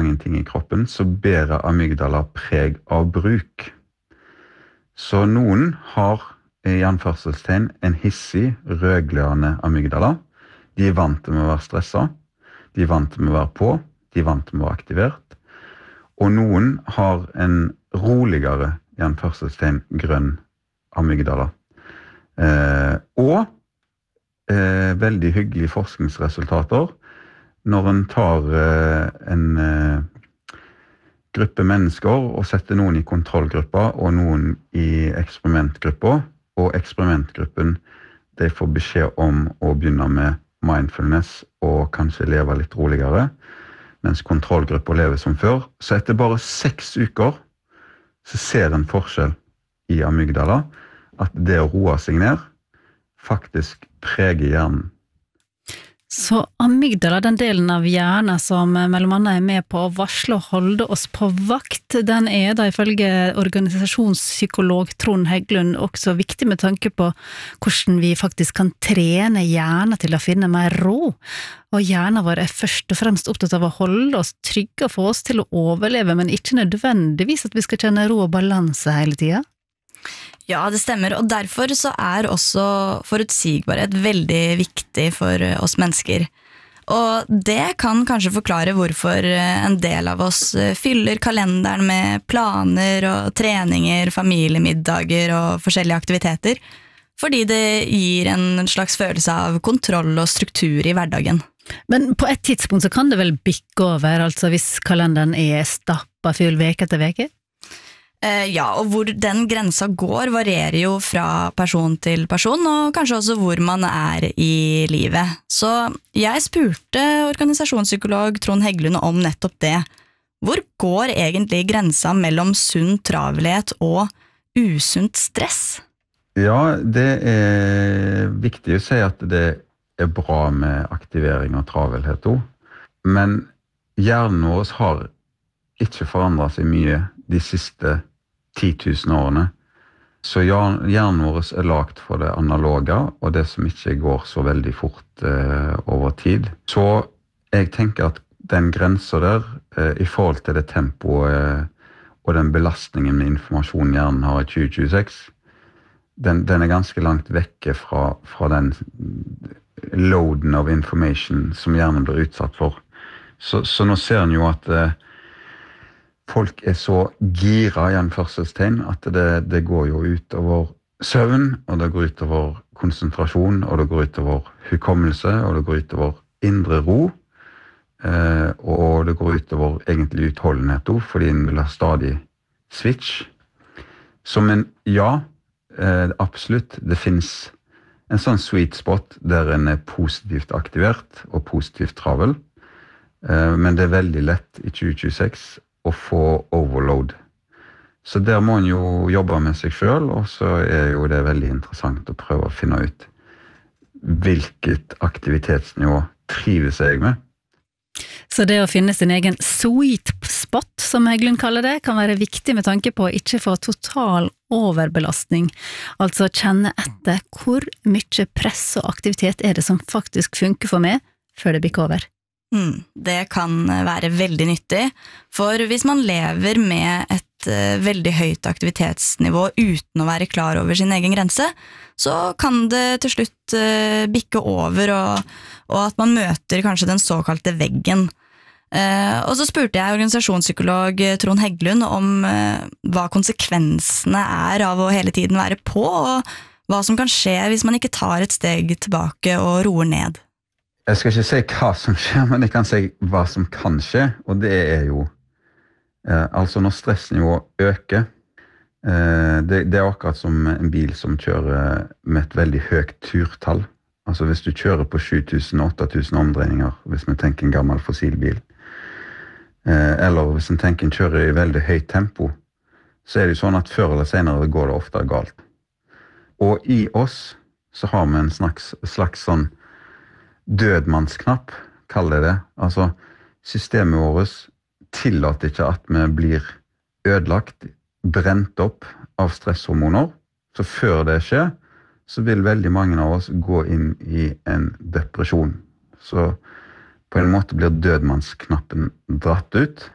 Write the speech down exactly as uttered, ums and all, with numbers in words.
mange ting i kroppen, så bærer amygdala preg av bruk. Så noen har i anførselstegn en hissig, rødglødende amygdala. De er vant til å være stresset, de er vant til å være på, de er vant til å være aktivert. Og noen har en roligere, i anførselstegn, grønn amygdala. Eh, og eh, veldig hyggelige forskningsresultater når en tar eh, en eh, gruppe mennesker og setter noen i kontrollgruppa og noen i eksperimentgruppa, og eksperimentgruppen de får beskjed om å begynne med mindfulness og kanskje leve litt roligere, mens kontrollgruppa lever som før. Så etter bare seks uker så ser en forskjell i amygdala, at det å roe seg ned faktisk preger hjernen. Så amygdala, den delen av hjernen som mellom annet er med på å varsle og holde oss på vakt, den er da ifølge organisasjonspsykolog Trond Heggelund også viktig med tanke på hvordan vi faktisk kan trene hjernen til å finne mer ro. Og hjernen vår er først og fremst opptatt av å holde oss trygge og få oss til å overleve, men ikke nødvendigvis at vi skal kjenne ro og balanse hele tiden. Ja, det stemmer, og derfor så er også forutsigbarhet veldig viktig for oss mennesker. Og det kan kanskje forklare hvorfor en del av oss fyller kalenderen med planer og treninger, familiemiddager og forskjellige aktiviteter, fordi det gir en slags følelse av kontroll og struktur i hverdagen. Men på et tidspunkt så kan det vel bikke over, altså hvis kalenderen er stappet full veke etter veke? Ja, og hvor den grensa går varierer jo fra person til person, og kanskje også hvor man er i livet. Så jeg spurte organisasjonspsykolog Trond Heggelund om nettopp det. Hvor går egentlig grensa mellom sunn travelhet og usunt stress? Ja, det er viktig å si at det er bra med aktivering og travelhet også. Men hjernen vår har ikke forandret seg mye de siste ti tusen årene. Så hjernen vår er lagt for det analoge, og det som ikke går så veldig fort eh, over tid. Så jeg tenker at den grensen der, eh, i forhold til det tempoet eh, og den belastningen med informasjon hjernen har i tjue tjueseks, den, den er ganske langt vekke fra, fra den loaden of information som hjernen blir utsatt for. Så, så nå ser en jo at eh, folk er så gira i anførselstegn at det, det går jo ut over søvn, og det går ut over konsentrasjon, og det går ut over hukommelse, og det går ut over indre ro, eh, og det går ut over egentlig utholdenhet også, fordi en vil ha stadig switch. Som en, ja, eh, absolutt, det finnes en sånn sweet spot der en er positivt aktivert og positivt travel, eh, men det er veldig lett i tjue tjueseks å få overload. Så der må en jo jobbe med seg selv, og så er jo det veldig interessant å prøve å finne ut hvilket aktivitetsnivå trives jeg med. Så det å finne sin egen sweet spot, som Heggelund kaller det, kan være viktig med tanke på å ikke få total overbelastning. Altså kjenne etter hvor mye press og aktivitet er det som faktisk funker for meg, før det bikker over. Mm, det kan være veldig nyttig, for hvis man lever med et uh, veldig høyt aktivitetsnivå uten å være klar over sin egen grense, så kan det til slutt uh, bikke over, og, og at man møter kanskje den såkalte veggen. Uh, og så spurte jeg organisasjonspsykolog Trond Heggelund om uh, hva konsekvensene er av å hele tiden være på, og hva som kan skje hvis man ikke tar et steg tilbake og roer ned. Jeg skal ikke si hva som skjer, men jeg kan si hva som kan skje, og det er jo, eh, altså når stressnivået øker, eh, det, det er akkurat som en bil som kjører med et veldig høyt turtall. Altså hvis du kjører på sju tusen til åtte tusen omdreininger, hvis vi tenker en gammel fossilbil, eh, eller hvis en tenker en kjører i veldig høyt tempo, så er det jo sånn at før eller senere går det ofte galt. Og i oss så har vi en slags, slags sånn dødmannsknapp, kaller det det. Altså, systemet vårt tillater ikke at vi blir ødelagt, brent opp av stresshormoner. Så før det skjer, så vil veldig mange av oss gå inn i en depresjon. Så på en måte blir dødmannsknappen dratt ut,